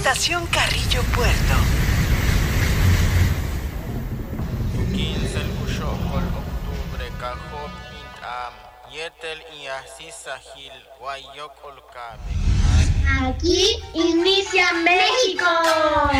Estación Carrillo Puerto. 15 octubre, Cajop Intam, Yetel y Asisahil, Guayok Olcabe. Aquí inicia México.